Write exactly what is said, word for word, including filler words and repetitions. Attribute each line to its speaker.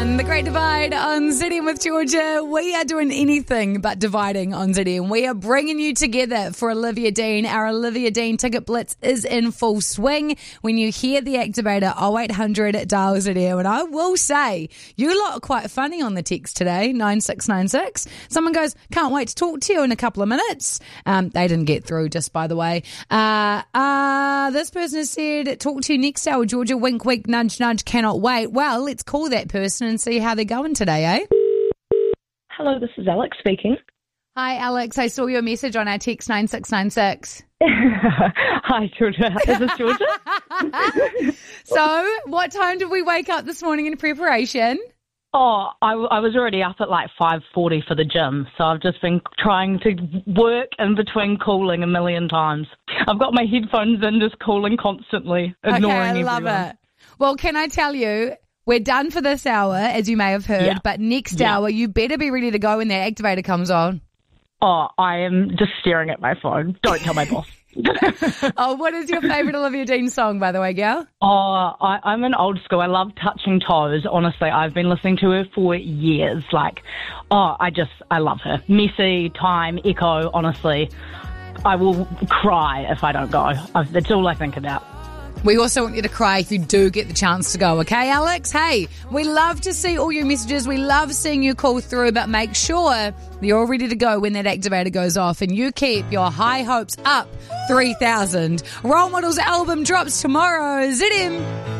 Speaker 1: Brown, The Great Divide on Z D M with Georgia. We are doing anything but dividing on Z D M. We are bringing you together for Olivia Dean. Our Olivia Dean Ticket Blitz is in full swing. When you hear the activator, oh eight hundred dial Z D M. And I will say, you lot are quite funny on the text today, nine six nine six. Someone goes, can't wait to talk to you in a couple of minutes. Um, they didn't get through, just by the way. Uh, uh, this person has said, talk to you next hour, Georgia. Wink, wink, nudge, nudge, cannot wait. Well, let's call that person and see how they're going today, eh?
Speaker 2: Hello, this is Alex speaking.
Speaker 1: Hi, Alex. I saw your message on our text nine six nine six.
Speaker 2: Hi, Georgia. Is this Georgia?
Speaker 1: So, what time did we wake up this morning in preparation?
Speaker 2: Oh, I, I was already up at like five forty for the gym, so I've just been trying to work in between calling a million times. I've got my headphones in, just calling constantly, ignoring
Speaker 1: okay, I love
Speaker 2: everyone.
Speaker 1: it. Well, can I tell you, we're done for this hour, as you may have heard,
Speaker 2: Yeah.
Speaker 1: but next
Speaker 2: Yeah.
Speaker 1: hour, you better be ready to go when that activator comes on.
Speaker 2: Oh, I am just staring at my phone. Don't tell my boss.
Speaker 1: Oh, what is your favourite Olivia Dean song, by the way, gal?
Speaker 2: Oh, I, I'm an old school. I love Touching Toes. Honestly, I've been listening to her for years. Like, oh, I just, I love her. Messy, Time, Echo, honestly. I will cry if I don't go. I, that's all I think about.
Speaker 1: We also want you to cry if you do get the chance to go, okay, Alex? Hey, we love to see all your messages. We love seeing you call through, but make sure you're all ready to go when that activator goes off and you keep your high hopes up three thousand. Role Models album drops tomorrow. Z D M.